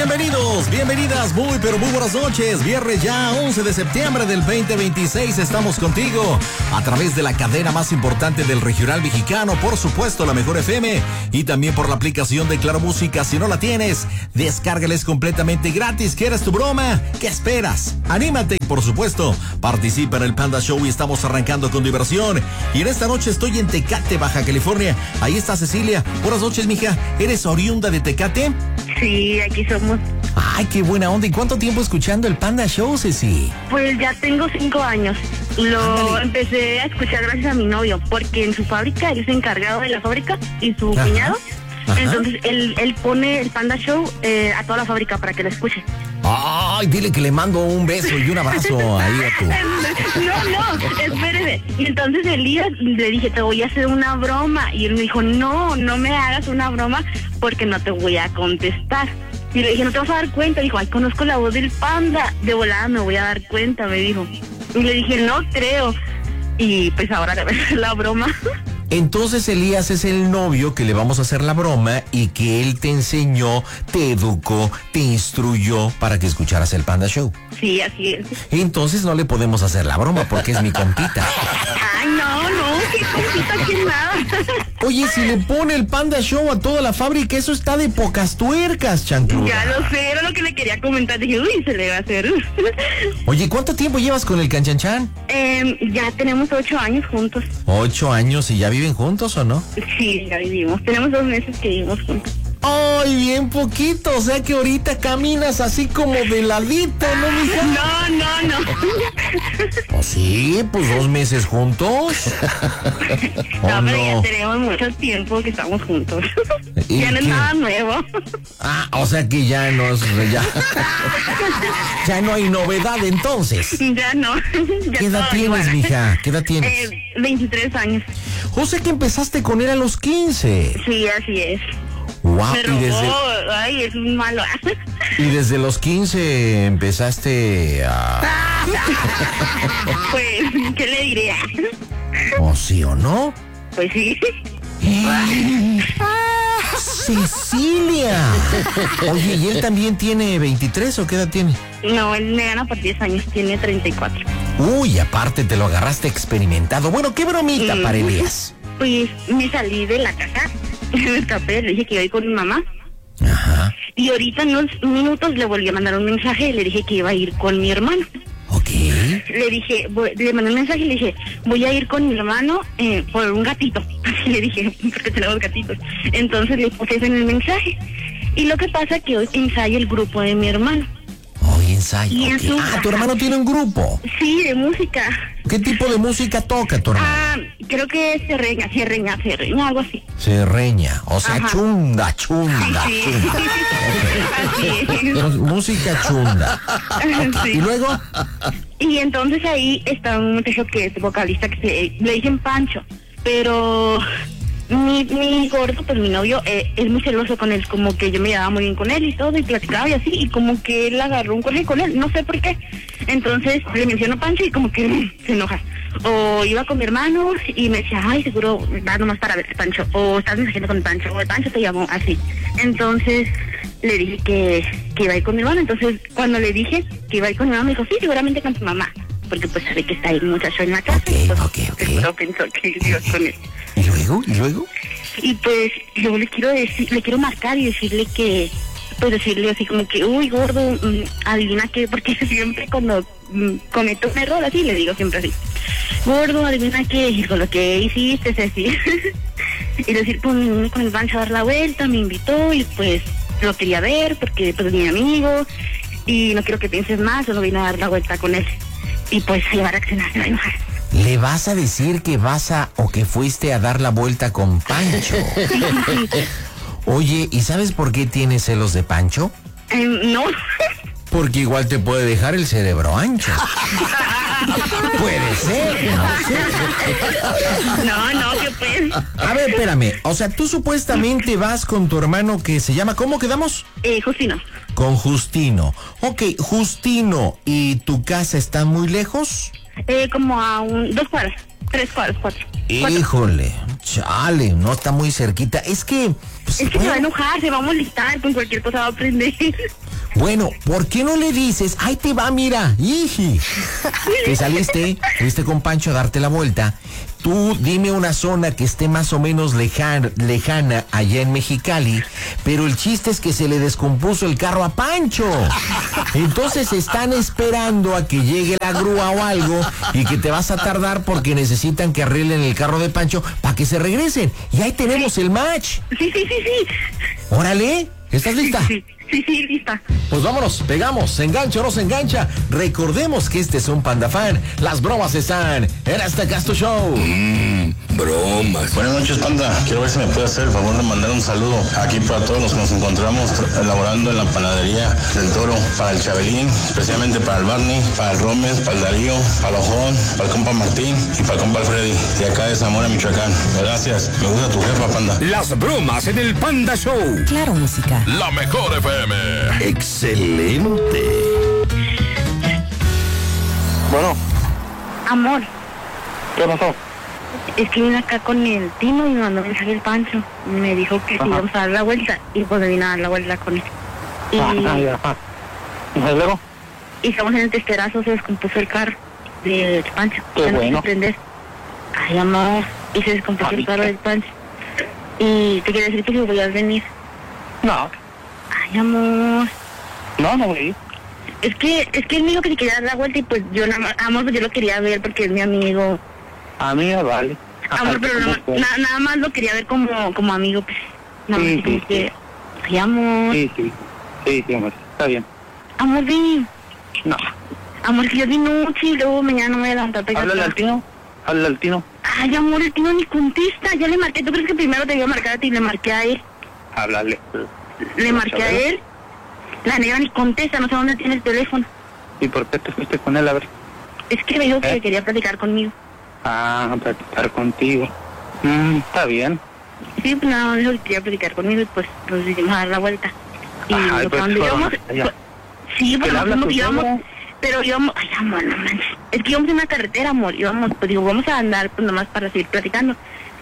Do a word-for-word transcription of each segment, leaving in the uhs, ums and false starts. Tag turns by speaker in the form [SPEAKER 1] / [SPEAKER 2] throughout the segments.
[SPEAKER 1] Bienvenidos, bienvenidas, muy pero muy buenas noches. Viernes ya, once de septiembre del veinte veintiséis, estamos contigo a través de la cadena más importante del regional mexicano, por supuesto la Mejor F M, y también por la aplicación de Claro Música. Si no la tienes, descárgala, es completamente gratis. ¿Quieres tu broma? ¿Qué esperas? Anímate y por supuesto, participa en el Panda Show y estamos arrancando con diversión. Y en esta noche estoy en Tecate, Baja California. Ahí está Cecilia. Buenas noches, mija. ¿Eres oriunda de Tecate?
[SPEAKER 2] Sí, aquí somos.
[SPEAKER 1] Ay, qué buena onda. ¿Y cuánto tiempo escuchando el Panda Show, Ceci?
[SPEAKER 2] Pues ya tengo cinco años. Lo
[SPEAKER 1] Ándale.
[SPEAKER 2] empecé a escuchar gracias a mi novio, porque en su fábrica, él es encargado de la fábrica y su
[SPEAKER 1] Ajá.
[SPEAKER 2] cuñado.
[SPEAKER 1] Ajá.
[SPEAKER 2] Entonces él, él pone el Panda Show eh, a toda la fábrica para que lo escuche.
[SPEAKER 1] Ay, dile que le mando un beso y un abrazo ahí a tu...
[SPEAKER 2] No, no, espérese. Y entonces Elías le dije, te voy a hacer una broma. Y él me dijo, no, no me hagas una broma porque no te voy a contestar. Y le dije, no te vas a dar cuenta. Dijo, ay, conozco la voz del Panda. De volada me voy a dar cuenta, me dijo. Y le dije, no creo. Y pues ahora le voy a hacer la broma.
[SPEAKER 1] Entonces Elías es el novio que le vamos a hacer la broma y que él te enseñó, te educó, te instruyó para que escucharas el Panda Show.
[SPEAKER 2] Sí, así es.
[SPEAKER 1] Entonces no le podemos hacer la broma porque es mi compita.
[SPEAKER 2] Ay, no, no, qué cosita, que nada.
[SPEAKER 1] Oye, si le pone el Panda Show a toda la fábrica, eso está de pocas tuercas, chancluda.
[SPEAKER 2] Ya lo sé, era lo que le quería comentar. Dije, uy, se le va a hacer.
[SPEAKER 1] Oye, ¿cuánto tiempo llevas con el Canchanchan?
[SPEAKER 2] Eh, ya tenemos ocho años juntos.
[SPEAKER 1] Ocho años, ¿y ya viven juntos o no?
[SPEAKER 2] Sí, ya vivimos. Tenemos dos meses que vivimos juntos.
[SPEAKER 1] Ay, bien poquito, o sea que ahorita caminas así como de ladito, ¿no, mija?
[SPEAKER 2] No, no, no.
[SPEAKER 1] Pues sí, pues dos meses juntos. ¿O
[SPEAKER 2] No, pero ya
[SPEAKER 1] no?
[SPEAKER 2] tenemos mucho tiempo que estamos juntos.
[SPEAKER 1] ¿Y
[SPEAKER 2] Ya no es
[SPEAKER 1] qué?
[SPEAKER 2] nada nuevo.
[SPEAKER 1] Ah, o sea que ya no es, ya, ya no hay novedad entonces.
[SPEAKER 2] Ya no. Ya
[SPEAKER 1] ¿Qué edad
[SPEAKER 2] todo
[SPEAKER 1] tienes,
[SPEAKER 2] igual.
[SPEAKER 1] mija? ¿Qué edad tienes?
[SPEAKER 2] Eh, veintitrés años.
[SPEAKER 1] O sea que empezaste con él a los quince.
[SPEAKER 2] Sí, así es.
[SPEAKER 1] Guau,
[SPEAKER 2] Me
[SPEAKER 1] y
[SPEAKER 2] robó.
[SPEAKER 1] desde,
[SPEAKER 2] Ay, es un malo.
[SPEAKER 1] y desde los quince empezaste a...
[SPEAKER 2] Pues, ¿qué le diré?
[SPEAKER 1] ¿O sí o no?
[SPEAKER 2] Pues sí.
[SPEAKER 1] ¡Cecilia! Oye, ¿y él también tiene veintitrés o qué edad tiene?
[SPEAKER 2] No, él me gana por diez años. Tiene treinta y cuatro.
[SPEAKER 1] Uy, aparte te lo agarraste experimentado. Bueno, qué bromita
[SPEAKER 2] Mm.
[SPEAKER 1] para Elías.
[SPEAKER 2] Pues me salí de la casa. Me escapé. Le dije que iba a ir con mi mamá.
[SPEAKER 1] Ajá,
[SPEAKER 2] Y ahorita en unos minutos le volví a mandar un mensaje y le dije que iba a ir con mi hermano.
[SPEAKER 1] ok.
[SPEAKER 2] Le dije, voy- le mandé un mensaje y le dije, voy a ir con mi hermano eh, por un gatito. Así le dije, porque tenemos gatitos. Entonces le puse eso en el mensaje. Y lo que pasa es que hoy ensaya el grupo de mi hermano.
[SPEAKER 1] Hoy ensayo.
[SPEAKER 2] Y en
[SPEAKER 1] ok.
[SPEAKER 2] su
[SPEAKER 1] Ah, tu
[SPEAKER 2] casa.
[SPEAKER 1] hermano tiene un grupo.
[SPEAKER 2] Sí, de música.
[SPEAKER 1] ¿Qué tipo de música toca tu hermano?
[SPEAKER 2] Ah, creo que es serreña, serreña, serreña, algo así.
[SPEAKER 1] Serreña, o sea,
[SPEAKER 2] Ajá.
[SPEAKER 1] chunda, chunda,
[SPEAKER 2] Sí.
[SPEAKER 1] chunda.
[SPEAKER 2] Así es.
[SPEAKER 1] Mus- Música chunda.
[SPEAKER 2] Sí.
[SPEAKER 1] Y luego,
[SPEAKER 2] Y entonces ahí está un muchacho que es vocalista que se, le dicen Pancho, pero mi, mi gordo, pues mi novio, eh, es muy celoso con él, como que yo me llevaba muy bien con él y todo, y platicaba y así, y como que él agarró un coraje con él, no sé por qué. Entonces le menciono Pancho y como que mm, se enoja. O iba con mi hermano y me decía, ay, seguro va nomás para ver Pancho, o estás mensajeando con Pancho, o el Pancho te llamó, así. Entonces le dije que, que iba a ir con mi hermano. Entonces cuando le dije que iba a ir con mi hermano, me dijo, sí, seguramente con tu mamá, porque pues sabe que está ahí un muchacho en la casa.
[SPEAKER 1] Ok,
[SPEAKER 2] entonces,
[SPEAKER 1] ok, ok.
[SPEAKER 2] seguro pensó que iba con él.
[SPEAKER 1] ¿y luego? ¿Y luego?
[SPEAKER 2] Y pues yo le quiero decir, le quiero marcar y decirle que, pues decirle así como que, uy, gordo, mm, adivina qué, porque siempre cuando mm, cometo un error así, le digo siempre así, gordo, adivina qué, con lo que hiciste es así. Y decir, pues con el Pancho a dar la vuelta, me invitó y pues lo quería ver porque pues es mi amigo y no quiero que pienses más, solo vine a dar la vuelta con él. Y pues se va a reaccionar, se va a enojar.
[SPEAKER 1] ¿Le vas a decir que vas a o que fuiste a dar la vuelta con Pancho? Oye, ¿y sabes por qué tienes celos de Pancho?
[SPEAKER 2] Eh, no.
[SPEAKER 1] Porque igual te puede dejar el cerebro ancho. Puede ser, no sé.
[SPEAKER 2] No, no, que pues.
[SPEAKER 1] A ver, espérame. O sea, tú supuestamente vas con tu hermano que se llama... ¿Cómo quedamos?
[SPEAKER 2] Eh, Justino.
[SPEAKER 1] Con Justino. Ok, Justino, ¿y tu casa está muy lejos?
[SPEAKER 2] Eh, como a un, dos cuadras, tres cuadras, cuatro. cuatro.
[SPEAKER 1] Híjole, chale, no está muy cerquita. Es que... pues,
[SPEAKER 2] Es que se va a
[SPEAKER 1] bueno,
[SPEAKER 2] enojar, se va a molestar, con cualquier cosa va a aprender.
[SPEAKER 1] Bueno, ¿por qué no le dices? Ahí te va, mira. ¡Iji! Te saliste, fuiste con Pancho a darte la vuelta. Tú dime una zona que esté más o menos lejana, lejana allá en Mexicali, pero el chiste es que se le descompuso el carro a Pancho. Entonces están esperando a que llegue la grúa o algo y que te vas a tardar porque necesitan que arreglen el carro de Pancho para que se regresen. Y ahí tenemos el match.
[SPEAKER 2] Sí, sí, sí, sí.
[SPEAKER 1] Órale, ¿estás lista?
[SPEAKER 2] Sí, sí, sí, lista.
[SPEAKER 1] Pues vámonos, pegamos, ¿se engancha o no se engancha? Recordemos que este es un Panda Fan. Las bromas están en este Casto Show.
[SPEAKER 3] Mmm, bromas.
[SPEAKER 4] Buenas noches, Panda. Quiero ver si me puede hacer el favor de mandar un saludo aquí para todos los que nos encontramos elaborando en la panadería del Toro, para el Chabelín, especialmente para el Barney, para el Rómez, para el Darío, para el Ojón, para el compa Martín y para el compa Freddy, de acá de Zamora, Michoacán. Gracias. Me gusta tu jefa, Panda.
[SPEAKER 3] Las bromas en el Panda Show.
[SPEAKER 5] Claro, música.
[SPEAKER 3] La mejor F M. Excelente.
[SPEAKER 6] Bueno.
[SPEAKER 2] Amor,
[SPEAKER 6] ¿Qué pasó?
[SPEAKER 2] es que vine acá con el Tino y me mandó mensaje el Pancho. Me dijo que si
[SPEAKER 6] Ajá.
[SPEAKER 2] íbamos a dar la vuelta y pues me vine a dar la vuelta con él. Y,
[SPEAKER 6] Ah, ah, ya, ajá. ¿Y luego?
[SPEAKER 2] y estamos en el testerazo, se descompuso el carro del Pancho.
[SPEAKER 6] Qué
[SPEAKER 2] Ya no
[SPEAKER 6] bueno.
[SPEAKER 2] quiso prender. Ay, amor, y se descompuso
[SPEAKER 6] Ay,
[SPEAKER 2] el carro
[SPEAKER 6] qué-
[SPEAKER 2] del Pancho. Y te quiero decir que si voy a venir.
[SPEAKER 6] No,
[SPEAKER 2] Ay, amor.
[SPEAKER 6] no, no voy.
[SPEAKER 2] Es que, es que él me dijo que si quería dar la vuelta y pues yo nada más, amor, pues yo lo quería ver porque es mi amigo.
[SPEAKER 6] A mí me vale.
[SPEAKER 2] Amor, pero nada,
[SPEAKER 6] ¿Cómo
[SPEAKER 2] na- nada más lo quería ver como, como amigo, pues. Nada
[SPEAKER 6] Sí,
[SPEAKER 2] más como
[SPEAKER 6] sí,
[SPEAKER 2] que, ay, amor.
[SPEAKER 6] Sí, sí. Sí, sí, amor. Está bien.
[SPEAKER 2] Amor, ven.
[SPEAKER 6] No.
[SPEAKER 2] Amor, que yo di noche y luego mañana no me voy a levantar. para ir a
[SPEAKER 6] Háblale al
[SPEAKER 2] trabajar.
[SPEAKER 6] Tino. Háblale al Tino.
[SPEAKER 2] Ay, amor, el Tino ni contesta. Ya le marqué. ¿Tú crees que primero te iba a marcar a ti? Le marqué a él.
[SPEAKER 6] Háblale.
[SPEAKER 2] Le marqué a él. La negra ni contesta. No sé dónde tiene el teléfono.
[SPEAKER 6] ¿Y por qué te fuiste con él? A ver.
[SPEAKER 2] Es que me dijo que
[SPEAKER 6] ¿Eh?
[SPEAKER 2] quería platicar conmigo.
[SPEAKER 6] Ah, a platicar contigo. Mm, está bien.
[SPEAKER 2] Sí, pues nada, me dijo que quería platicar conmigo y pues nos hicimos a dar la vuelta. Y
[SPEAKER 6] Ajá,
[SPEAKER 2] lo que
[SPEAKER 6] pues,
[SPEAKER 2] donde
[SPEAKER 6] fueron
[SPEAKER 2] íbamos...
[SPEAKER 6] allá.
[SPEAKER 2] pues, sí, pues
[SPEAKER 6] ¿Que le habla
[SPEAKER 2] nosotros
[SPEAKER 6] tu
[SPEAKER 2] íbamos...
[SPEAKER 6] suegra?
[SPEAKER 2] Pero íbamos... Ay, amor, no manches. Es que íbamos en una carretera, amor. Íbamos, pues digo, vamos a andar pues nomás para seguir platicando.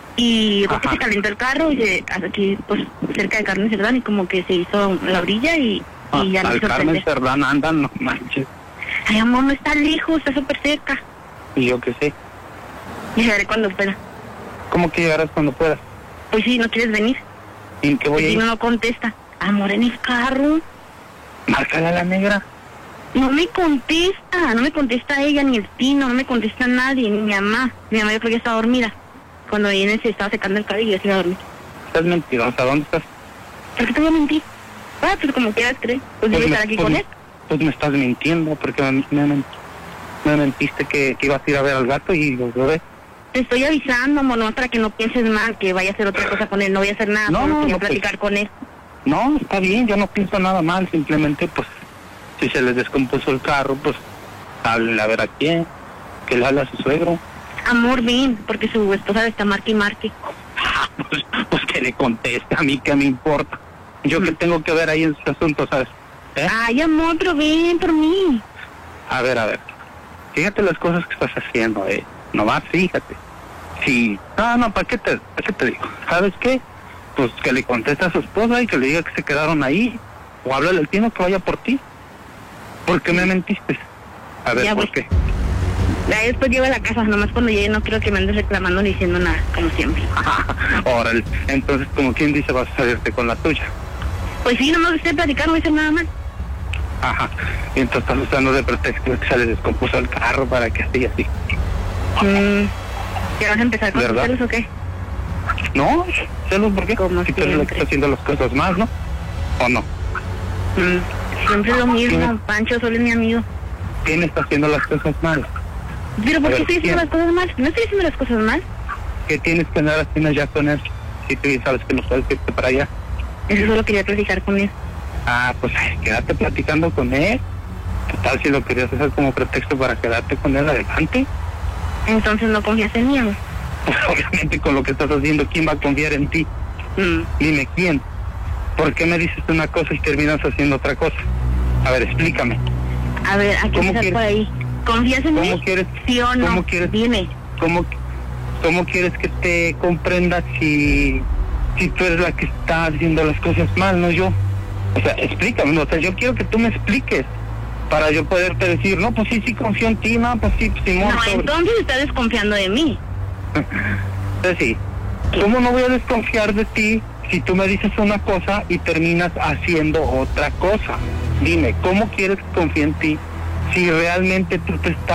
[SPEAKER 2] Y creo que
[SPEAKER 6] Ajá.
[SPEAKER 2] se calentó el carro y se... hasta aquí, pues, cerca de Carmen Cerdán y como que se hizo la orilla y,
[SPEAKER 6] Ah,
[SPEAKER 2] y ya nos
[SPEAKER 6] al
[SPEAKER 2] hizo
[SPEAKER 6] Carmen
[SPEAKER 2] prender.
[SPEAKER 6] Cerdán andan, no manches.
[SPEAKER 2] Ay, amor, no está lejos, está súper cerca.
[SPEAKER 6] Y yo qué sé.
[SPEAKER 2] Y llegaré cuando pueda.
[SPEAKER 6] ¿Cómo que llegarás cuando puedas?
[SPEAKER 2] Pues sí, ¿no quieres venir?
[SPEAKER 6] ¿Y en qué voy a
[SPEAKER 2] Y
[SPEAKER 6] ir?
[SPEAKER 2] no, no contesta. Amor, en el carro.
[SPEAKER 6] Márcale a la negra.
[SPEAKER 2] No me contesta, no me contesta ella, ni el Tino, no me contesta nadie, ni mi mamá. Mi mamá yo creo que ya está dormida. Cuando viene se estaba secando el cabello y yo se iba a dormir.
[SPEAKER 6] Estás mentirosa. ¿Dónde estás?
[SPEAKER 2] ¿Por qué te voy a mentir? Ah, pues como quieras creer. Pues yo voy a
[SPEAKER 6] me,
[SPEAKER 2] estar aquí
[SPEAKER 6] pues
[SPEAKER 2] con
[SPEAKER 6] me-
[SPEAKER 2] él.
[SPEAKER 6] pues me estás mintiendo porque me, me, me- me mentiste que, que ibas a ir a ver al gato y los bebés.
[SPEAKER 2] Te estoy avisando, amor, no para que no pienses mal, que vaya a hacer otra cosa con él. No voy a hacer nada,
[SPEAKER 6] No,
[SPEAKER 2] solo
[SPEAKER 6] no,
[SPEAKER 2] quería
[SPEAKER 6] no, pues.
[SPEAKER 2] platicar con él.
[SPEAKER 6] No, está bien, yo no pienso nada mal, simplemente pues si se les descompuso el carro, pues háblenle a ver a quién, que le hable a su suegro.
[SPEAKER 2] Amor, ven, porque su esposa le está marque y marque.
[SPEAKER 6] Pues, pues que le conteste, a mí qué me importa. Yo que tengo que ver ahí en ese asunto, ¿sabes? ¿Eh?
[SPEAKER 2] Ay, amor, pero ven por mí.
[SPEAKER 6] A ver, a ver. Fíjate las cosas que estás haciendo, eh. Nomás fíjate. Sí. No, no, ¿para qué te, para qué te digo? ¿Sabes qué? Pues que le conteste a su esposa y que le diga que se quedaron ahí. O háblale al Tino que vaya por ti. ¿Por qué me mentiste? A ver,
[SPEAKER 2] Ya
[SPEAKER 6] ¿por
[SPEAKER 2] voy.
[SPEAKER 6] qué?
[SPEAKER 2] Ya después llego a la casa, nomás cuando llegue no quiero que me andes reclamando ni diciendo nada, como siempre.
[SPEAKER 6] Órale. Entonces, como quien dice, vas a salirte con la tuya.
[SPEAKER 2] Pues sí, nomás estoy platicando, no voy a hacer nada mal.
[SPEAKER 6] Ajá. Y entonces estás usando de pretexto que se le descompuso el carro para que así y así.
[SPEAKER 2] Mm, ¿Ya vas a empezar con tus
[SPEAKER 6] ¿Verdad?
[SPEAKER 2] celos o qué?
[SPEAKER 6] No, celos, ¿por qué?
[SPEAKER 2] Como
[SPEAKER 6] Si tú eres la que
[SPEAKER 2] siempre.
[SPEAKER 6] está haciendo las cosas más, ¿no? ¿O no?
[SPEAKER 2] Mm, siempre lo mismo,
[SPEAKER 6] ¿Quién?
[SPEAKER 2] Pancho solo es mi amigo.
[SPEAKER 6] ¿Quién está haciendo las cosas mal?
[SPEAKER 2] Pero ¿por
[SPEAKER 6] A
[SPEAKER 2] qué
[SPEAKER 6] ver,
[SPEAKER 2] estoy haciendo
[SPEAKER 6] ¿quién?
[SPEAKER 2] las cosas mal? No estoy haciendo las cosas mal.
[SPEAKER 6] ¿Qué tienes que andar haciendo ya con él? Si tú ya sabes que no puedes irte para allá.
[SPEAKER 2] Eso solo quería platicar con él.
[SPEAKER 6] Ah, pues ay, quédate platicando con él. ¿Qué tal si lo querías hacer como pretexto para quedarte con él adelante?
[SPEAKER 2] Entonces no confías en mí, amor.
[SPEAKER 6] Pues obviamente con lo que estás haciendo, ¿quién va a confiar en ti?
[SPEAKER 2] Mm.
[SPEAKER 6] Dime, ¿quién? ¿Por qué me dices una cosa y terminas haciendo otra cosa? A ver, explícame.
[SPEAKER 2] A ver, ¿a qué
[SPEAKER 6] ¿Cómo
[SPEAKER 2] empezar
[SPEAKER 6] quieres?
[SPEAKER 2] por ahí? ¿Confías en
[SPEAKER 6] ¿Cómo
[SPEAKER 2] mí?
[SPEAKER 6] quieres?
[SPEAKER 2] ¿Sí o no?
[SPEAKER 6] ¿Cómo quieres?
[SPEAKER 2] Dime.
[SPEAKER 6] ¿Cómo, cómo quieres que te comprenda si, si tú eres la que está haciendo las cosas mal, no yo? O sea, explícame, o sea, yo quiero que tú me expliques para yo poderte decir, no, pues sí, sí confío en ti, no, pues sí, Simón.
[SPEAKER 2] No,
[SPEAKER 6] sobre...
[SPEAKER 2] entonces estás desconfiando de mí.
[SPEAKER 6] Entonces sí, ¿cómo no voy a desconfiar de ti si tú me dices una cosa y terminas haciendo otra cosa? Dime, ¿cómo quieres que confíe en ti si realmente tú te estás